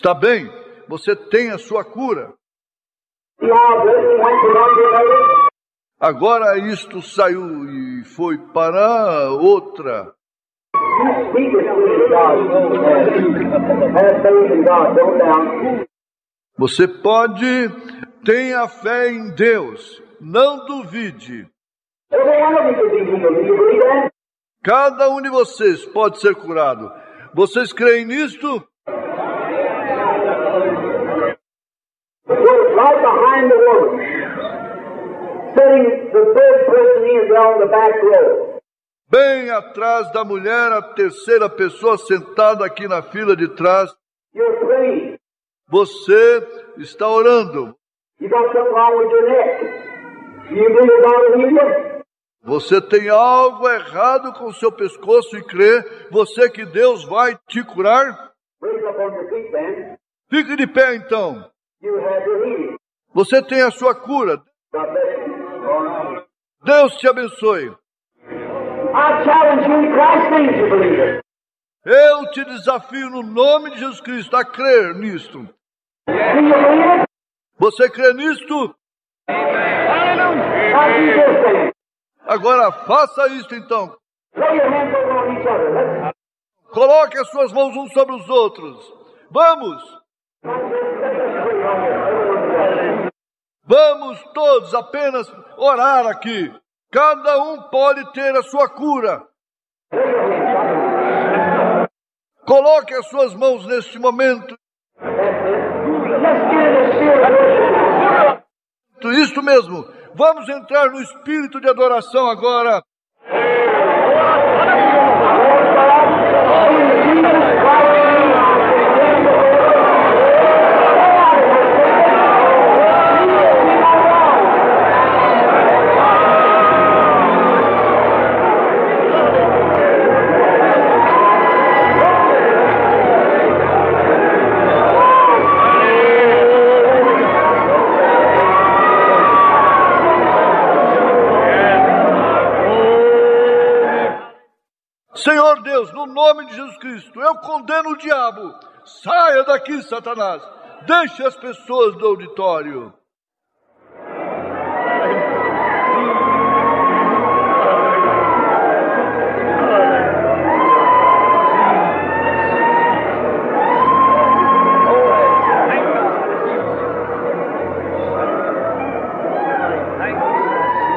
Está bem, você tem a sua cura. Agora isto saiu e foi para outra. Você pode, tenha fé em Deus, não duvide. Cada um de vocês pode ser curado. Vocês creem nisto? Right behind the woman, sitting the third person in on the back row. Bem atrás da mulher, a terceira pessoa sentada aqui na fila de trás. You're praying. Você está orando. You got something wrong with your neck. You believe God will heal you? Você tem algo errado com o seu pescoço e crê você que Deus vai te curar? Raise up on your feet, then. Fique de pé então. You have your healing. Você tem a sua cura. God bless you. Deus te abençoe. I challenge you in Christ's name to believe it. Eu te desafio no nome de Jesus Cristo a crer nisto. Do you believe it? Você crê nisto? Now do this then. Agora faça isto então. Lay your hands over on each other. Let's Coloque as suas mãos uns sobre os outros. Vamos! Vamos todos apenas orar aqui. Cada um pode ter a sua cura. Coloque as suas mãos neste momento. Isso mesmo. Vamos entrar no espírito de adoração agora. Senhor Deus, no nome de Jesus Cristo, eu condeno o diabo. Saia daqui, Satanás. Deixe as pessoas do auditório.